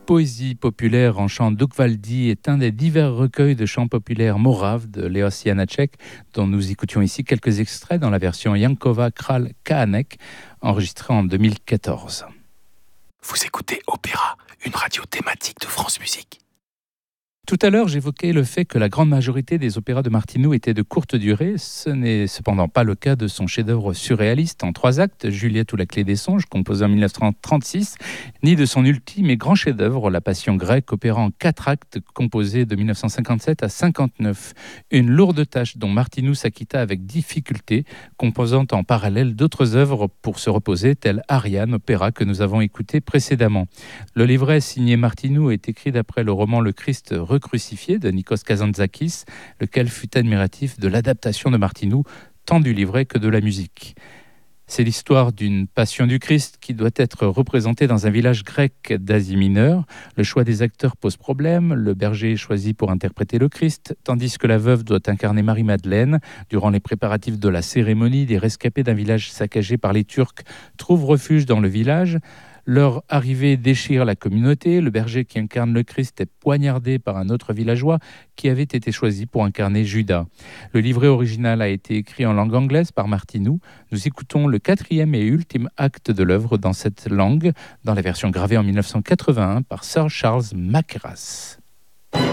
Poésie populaire en chant d'Ukvaldi est un des divers recueils de chants populaires moraves de Leos Janáček, dont nous écoutions ici quelques extraits dans la version Jankova Král Kánek, enregistrée en 2014. Vous écoutez Opéra, une radio thématique de France Musique. Tout à l'heure, j'évoquais le fait que la grande majorité des opéras de Martinu étaient de courte durée. Ce n'est cependant pas le cas de son chef-d'œuvre surréaliste en 3 actes, Juliette ou la clé des songes, composé en 1936, ni de son ultime et grand chef-d'œuvre, La Passion grecque, opéra en 4 actes, composé de 1957 à 59. Une lourde tâche dont Martinu s'acquitta avec difficulté, composant en parallèle d'autres œuvres pour se reposer, telles Ariane, opéra que nous avons écouté précédemment. Le livret signé Martinu est écrit d'après le roman Le Christ recrucifié de Nikos Kazantzakis, lequel fut admiratif de l'adaptation de Martinu, tant du livret que de la musique. C'est l'histoire d'une passion du Christ qui doit être représentée dans un village grec d'Asie mineure. Le choix des acteurs pose problème. Le berger est choisi pour interpréter le Christ, tandis que la veuve doit incarner Marie-Madeleine. Durant les préparatifs de la cérémonie, des rescapés d'un village saccagé par les Turcs trouvent refuge dans le village. Leur arrivée déchire la communauté. Le berger qui incarne le Christ est poignardé par un autre villageois qui avait été choisi pour incarner Judas. Le livret original a été écrit en langue anglaise par Martinu. Nous écoutons le 4e et ultime acte de l'œuvre dans cette langue, dans la version gravée en 1981 par Sir Charles Mackerras.